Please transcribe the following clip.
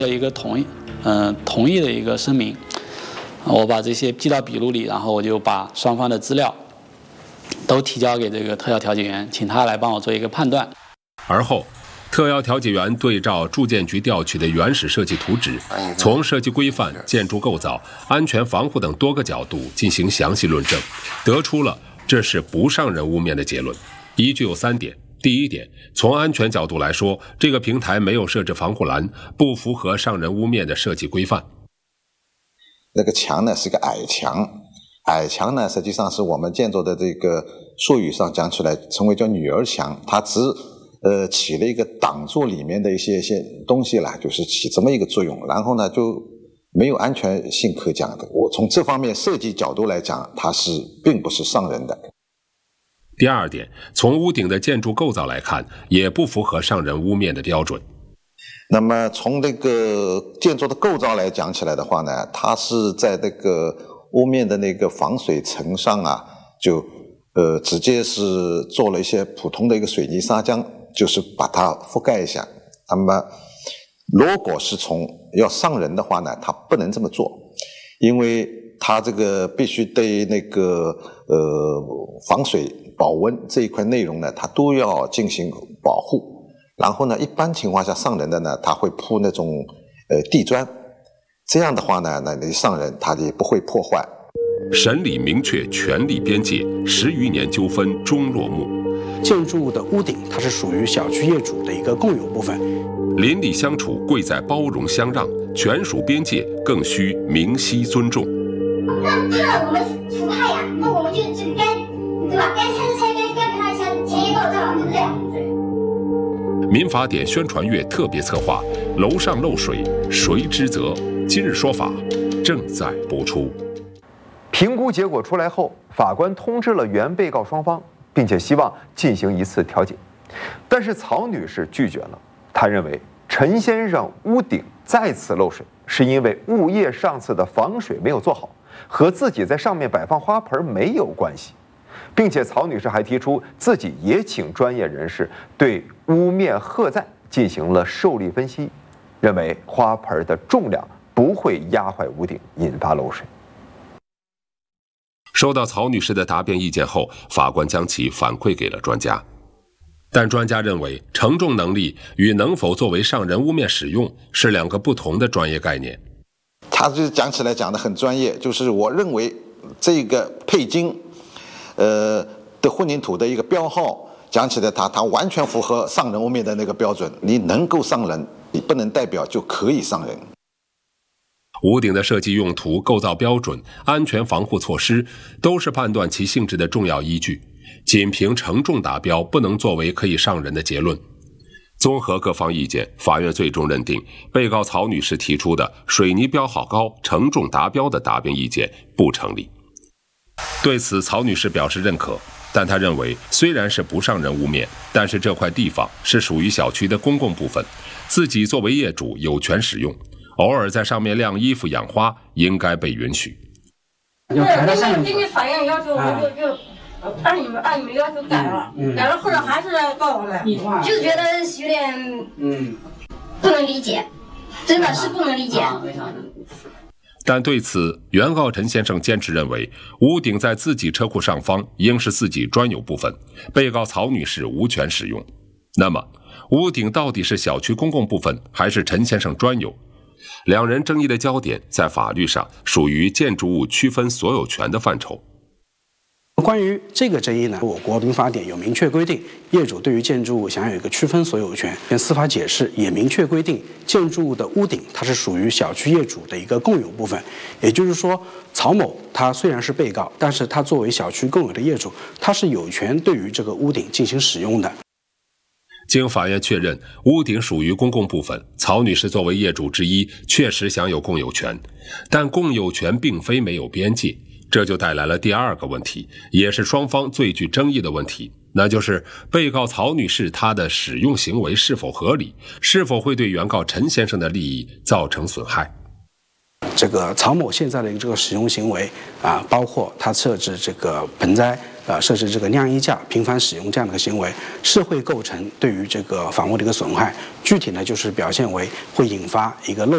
的一个同意的一个声明，我把这些记到笔录里，然后我就把双方的资料都提交给这个特邀调解员，请他来帮我做一个判断。 而后，特邀调解员对照住建局调取的原始设计图纸，从设计规范、建筑构造、安全防护等多个角度进行详细论证，得出了这是不上人污面的结论。依据有3点。第一点，从安全角度来说，这个平台没有设置防护栏，不符合上人屋面的设计规范。 那个墙呢是个矮墙，矮墙呢实际上是我们建筑的这个术语上讲起来称为叫女儿墙，它只起了一个挡住里面的一些东西啦，就是起这么一个作用，然后呢就没有安全性可讲的。我从这方面设计角度来讲，它是并不是上人的。 第二点，从屋顶的建筑构造来看，也不符合上人屋面的标准。 那么从这个建筑的构造来讲起来的话呢，它是在这个屋面的那个防水层上啊，就直接是做了一些普通的一个水泥砂浆，就是把它覆盖一下。那么如果是从要上人的话呢，它不能这么做，因为它这个必须对那个防水保温这一块内容呢，它都要进行保护。然后呢，一般情况下上人的呢，它会铺那种地砖，这样的话呢，那你上人它也不会破坏。 审理明确权利边界，10余年纠纷终落幕。 建筑物的屋顶，它是属于小区业主的一个共有部分。 邻里相处贵在包容相让，权属边界更需明晰尊重。 那怕我们除害呀，那我们就该，对吧？该拆该跟他前一告状，对不对？ 民法典宣传月特别策划《楼上漏水谁之责》，今日说法正在播出。 评估结果出来后，法官通知了原被告双方，并且希望进行一次调解。但是曹女士拒绝了，她认为陈先生屋顶再次漏水，是因为物业上次的防水没有做好，和自己在上面摆放花盆没有关系。并且曹女士还提出自己也请专业人士对屋面荷载进行了受力分析，认为花盆的重量不会压坏屋顶，引发漏水。 收到曹女士的答辩意见后，法官将其反馈给了专家。但专家认为，承重能力与能否作为上人屋面使用是2个不同的专业概念。 他就讲起来讲得很专业，就是我认为这个配筋的混凝土的一个标号，讲起来它完全符合上人屋面的那个标准，你能够上人，你不能代表就可以上人。 屋顶的设计用途、构造标准、安全防护措施都是判断其性质的重要依据，仅凭承重达标不能作为可以上人的结论。综合各方意见，法院最终认定被告曹女士提出的水泥标好高、承重达标的答辩意见不成立。对此，曹女士表示认可，但她认为虽然是不上人屋面，但是这块地方是属于小区的公共部分，自己作为业主有权使用，偶尔在上面晾衣服养花应该被允许。 根据法院要求，我们就按你们要求改了，改了后来还是告我们，就觉得有点不能理解，真的是不能理解。 但对此，原告陈先生坚持认为，屋顶在自己车库上方应是自己专有部分，被告曹女士无权使用。那么，屋顶到底是小区公共部分还是陈先生专有？两人争议的焦点在法律上属于建筑物区分所有权的范畴。 关于这个争议呢，我国民法典有明确规定，业主对于建筑物享有一个区分所有权。司法解释也明确规定，建筑物的屋顶它是属于小区业主的一个共有部分。也就是说，曹某他虽然是被告，但是他作为小区共有的业主，他是有权对于这个屋顶进行使用的。 经法院确认，屋顶属于公共部分，曹女士作为业主之一，确实享有共有权，但共有权并非没有边界。这就带来了第2个问题，也是双方最具争议的问题，那就是被告曹女士她的使用行为是否合理，是否会对原告陈先生的利益造成损害。 这个曹某现在的这个使用行为包括他设置这个盆栽设置这个晾衣架频繁使用这样的一个行为，是会构成对于这个房屋的一个损害。具体呢，就是表现为会引发一个漏